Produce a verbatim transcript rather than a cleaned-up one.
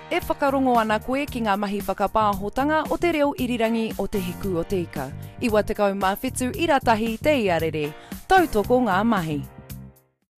E whakarongo ana koe ki ngā mahi whakapāhotanga o te reo irirangi o te hiku o te ika. Iwa te kau mā whetū i ratahi te iarere. Tautoko ngā mahi.